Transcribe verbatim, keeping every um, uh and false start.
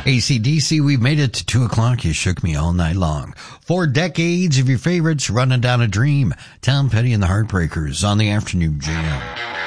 A C D C, we've made it to two o'clock. You shook me all night long. Four decades of your favorites running down a dream. Tom Petty and the Heartbreakers on the Afternoon Jam.